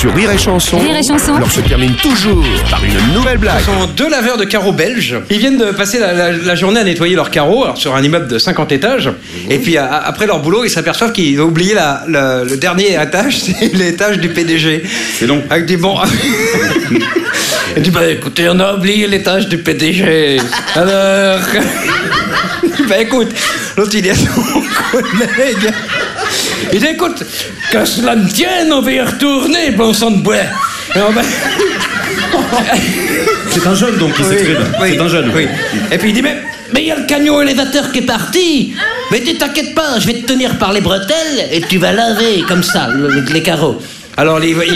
Sur Rire et Chanson, Rire et Chanson. l'on se termine toujours par une nouvelle blague. Ce sont deux laveurs de carreaux belges. Ils viennent de passer la journée à nettoyer leurs carreaux sur un immeuble de 50 étages. Et puis après leur boulot, ils s'aperçoivent qu'ils ont oublié le dernier étage, c'est l'étage du PDG. C'est long. Avec des bons... Il dit, bah écoutez, on a oublié l'étage du PDG. Alors... bah écoute, l'autre il dit à son collègue... Il dit, écoute, que cela me tienne, on va y retourner, bon sang de bois. Et on va... C'est un jeune donc qui s'exprime. Oui, C'est un jeune. oui. Et puis il dit, mais il y a le camion élévateur qui est parti. Mais t'inquiète pas, je vais te tenir par les bretelles et tu vas laver comme ça les carreaux. Alors